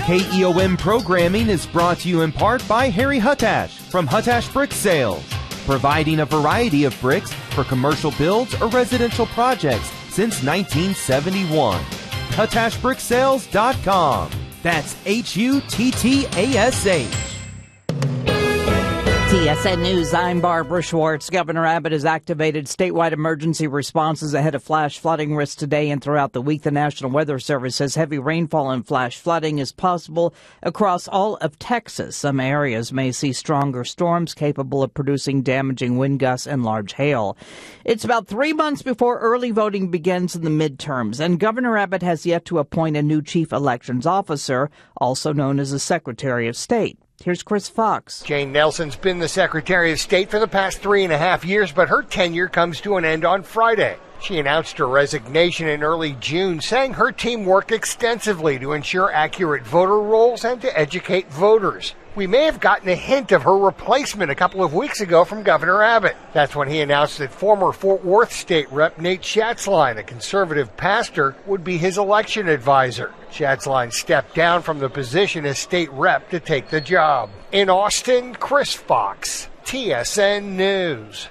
KEOM programming is brought to you in part by Harry Huttash from Huttash Brick Sales, providing a variety of bricks for commercial builds or residential projects since 1971. HuttashBrickSales.com. That's HUTTASH. TSN News, I'm Barbara Schwartz. Governor Abbott has activated statewide emergency responses ahead of flash flooding risks today and throughout the week. The National Weather Service says heavy rainfall and flash flooding is possible across all of Texas. Some areas may see stronger storms capable of producing damaging wind gusts and large hail. It's about 3 months before early voting begins in the midterms, and Governor Abbott has yet to appoint a new chief elections officer, also known as a Secretary of State. Here's Chris Fox. Jane Nelson's been the Secretary of State for the past 3.5 years, but her tenure comes to an end on Friday. She announced her resignation in early June, saying her team worked extensively to ensure accurate voter rolls and to educate voters. We may have gotten a hint of her replacement a couple of weeks ago from Governor Abbott. That's when he announced that former Fort Worth State Rep Nate Schatzline, a conservative pastor, would be his election advisor. Schatzline stepped down from the position as state rep to take the job. In Austin, Chris Fox, TSN News.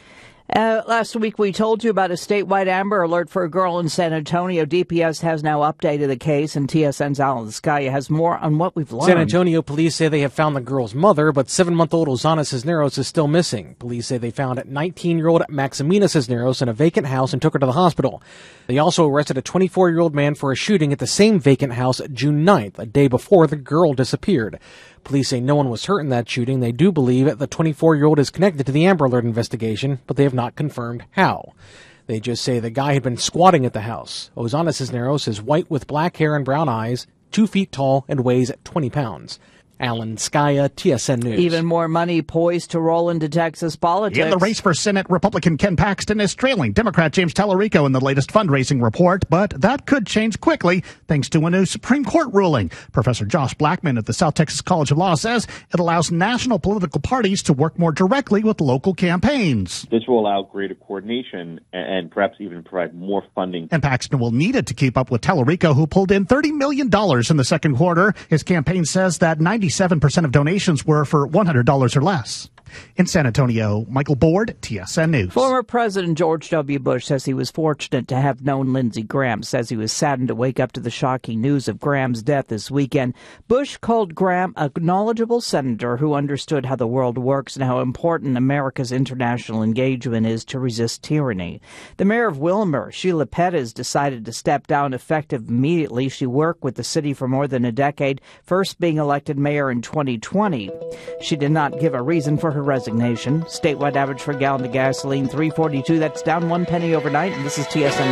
Last week we told you about a statewide Amber Alert for a girl in San Antonio. DPS has now updated the case, and TSN's Alan Skaya has more on what we've learned. San Antonio police say they have found the girl's mother, but 7-month-old Ozana Cisneros is still missing. Police say they found 19-year-old Maximina Cisneros in a vacant house and took her to the hospital. They also arrested a 24-year-old man for a shooting at the same vacant house June 9th, a day before the girl disappeared. Police say no one was hurt in that shooting. They do believe that the 24-year-old is connected to the Amber Alert investigation, but they have not confirmed how. They just say the guy had been squatting at the house. Ozana Cisneros is white with black hair and brown eyes, 2 feet tall, and weighs 20 pounds. Alan Skaya, TSN News. Even more money poised to roll into Texas politics. In the race for Senate, Republican Ken Paxton is trailing Democrat James Tallarico in the latest fundraising report, but that could change quickly thanks to a new Supreme Court ruling. Professor Josh Blackman at the South Texas College of Law says it allows national political parties to work more directly with local campaigns. This will allow greater coordination and perhaps even provide more funding. And Paxton will need it to keep up with Tallarico, who pulled in $30 million in the second quarter. His campaign says that 97% of donations were for $100 or less. In San Antonio, Michael Board, TSN News. Former President George W. Bush says he was fortunate to have known Lindsey Graham, says he was saddened to wake up to the shocking news of Graham's death this weekend. Bush called Graham a knowledgeable senator who understood how the world works and how important America's international engagement is to resist tyranny. The mayor of Wilmer, Sheila Pettis, decided to step down effective immediately. She worked with the city for more than a decade, first being elected mayor in 2020. She did not give a reason for her resignation. Statewide average for a gallon of gasoline, $3.42. That's down 1 penny overnight. And this is TSN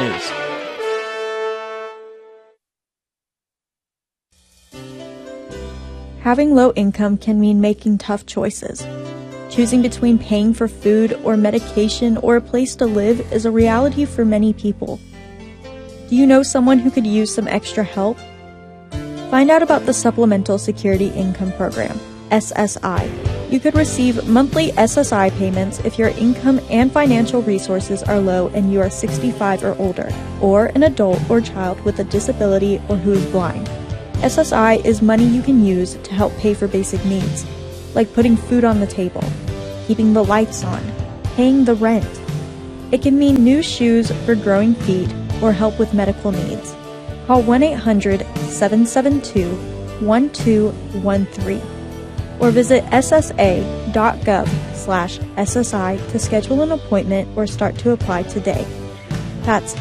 News. Having low income can mean making tough choices. Choosing between paying for food or medication or a place to live is a reality for many people. Do you know someone who could use some extra help? Find out about the Supplemental Security Income Program, SSI. You could receive monthly SSI payments if your income and financial resources are low and you are 65 or older, or an adult or child with a disability or who is blind. SSI is money you can use to help pay for basic needs, like putting food on the table, keeping the lights on, paying the rent. It can mean new shoes for growing feet or help with medical needs. Call 1-800-772-1213. or visit ssa.gov/SSI to schedule an appointment or start to apply today. That's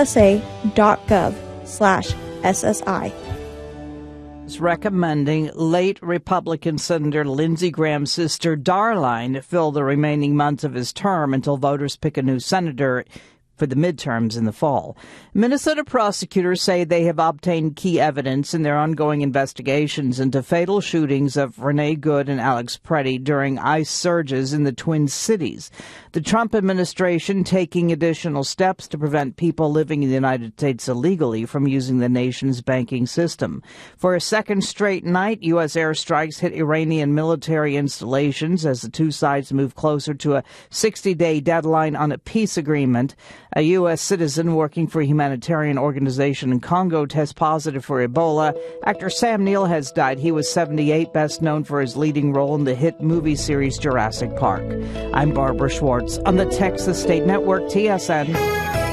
ssa.gov/SSI. Recommending late Republican Senator Lindsey Graham's sister Darline fill the remaining months of his term until voters pick a new senator for the midterms in the fall. Minnesota prosecutors say they have obtained key evidence in their ongoing investigations into fatal shootings of Renee Good and Alex Preddy during ICE surges in the Twin Cities. The Trump administration taking additional steps to prevent people living in the United States illegally from using the nation's banking system. For a second straight night, U.S. airstrikes hit Iranian military installations as the two sides move closer to a 60-day deadline on a peace agreement. A U.S. citizen working for a humanitarian organization in Congo tests positive for Ebola. Actor Sam Neill has died. He was 78, best known for his leading role in the hit movie series Jurassic Park. I'm Barbara Schwartz on the Texas State Network, TSN.